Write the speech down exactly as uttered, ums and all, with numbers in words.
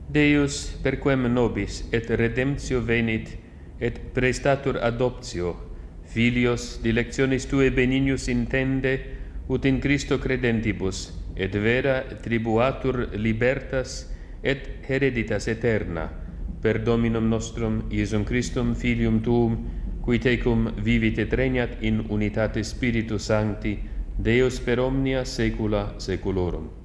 Deus perquem nobis et redemptio venit, et prestatur adoptio, filios dilectionis Tuae benignus intende, ut in Christo credentibus, et vera tribuatur libertas et hereditas eterna, per Dominum nostrum Iesum Christum Filium Tuum, qui tecum vivit et regnat in unitate Spiritus Sancti, Deus per omnia saecula saeculorum.